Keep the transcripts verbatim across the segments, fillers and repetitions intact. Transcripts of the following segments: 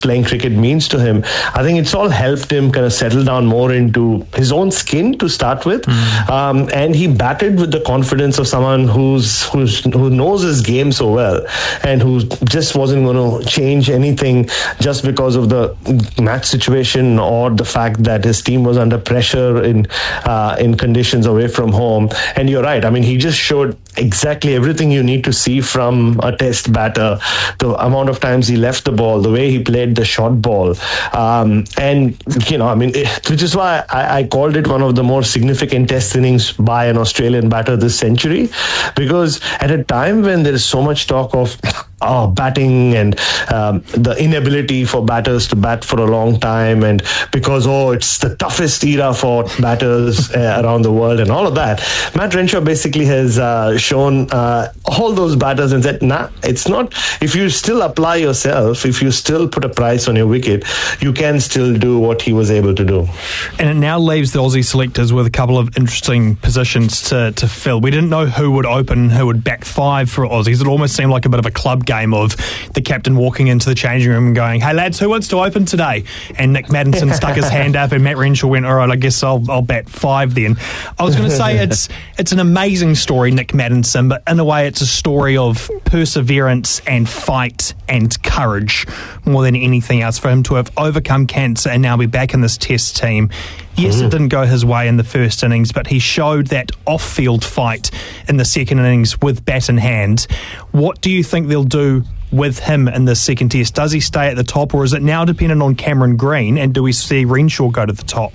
playing cricket means to him. I think it's all helped him kind of settle down more into his own skin to start with. Mm. Um, and he batted with the confidence of someone who's, who's who knows his game so well and who just wasn't going to change anything just because of the match situation or the fact that his team was under pressure in uh, in conditions away from home. And you're right. I mean, he just showed exactly everything you need to see from a test batter. The amount of times he left the ball, the way he played the short ball. Um, and, you know, I mean, it, which is why I, I called it one of the more significant test innings by an Australian batter this century, because at a time when there is so much talk of oh, batting and um, the inability for batters to bat for a long time, and because, oh, it's the toughest era for batters uh, around the world and all of that, Matt Renshaw basically has uh, shown uh, all those batters and said, nah, it's not. If you still apply yourself, if you still put a price on your wicket, you can still do what he was able to do. And it now leaves the Aussie selectors with a couple of interesting positions to, to fill. We didn't know who would open, who would back five for Aussies. It almost seemed like a bit of a club game of the captain walking into the changing room and going, hey lads, who wants to open today? And Nick Maddinson stuck his hand up and Matt Renshaw went, all right, I guess I'll, I'll bat five then. I was going to say it's it's an amazing story, Nick Maddinson, but in a way it's a story of perseverance and fight and courage more than anything else, for him to have overcome cancer and now be back in this test team. Yes, mm. it didn't go his way in the first innings, but he showed that off-field fight in the second innings with bat in hand. What do you think they'll do with him in the second test? Does he stay at the top, or is it now dependent on Cameron Green, and do we see Renshaw go to the top?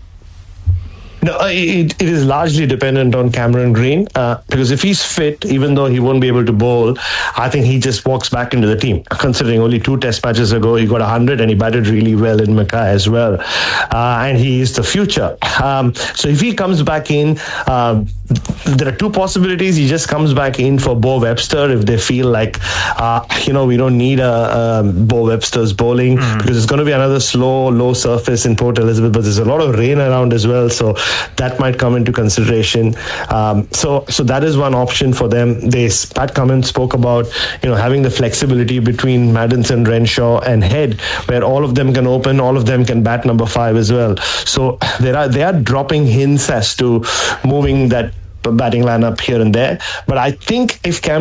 No, it, it is largely dependent on Cameron Green uh, because if he's fit, even though he won't be able to bowl, I think he just walks back into the team. Considering only two test matches ago, he got one hundred and he batted really well in Mackay as well. Uh, and he is the future. Um, so if he comes back in, uh, there are two possibilities. He just comes back in for Bo Webster if they feel like, uh, you know, we don't need a, a Bo Webster's bowling mm. because it's going to be another slow, low surface in Port Elizabeth, but there's a lot of rain around as well. So that might come into consideration. Um, so, so that is one option for them. They, Pat Cummins spoke about, you know, having the flexibility between Maddinson, Renshaw, and Head, where all of them can open, all of them can bat number five as well. So there are they are dropping hints as to moving that batting lineup here and there. But I think if Cam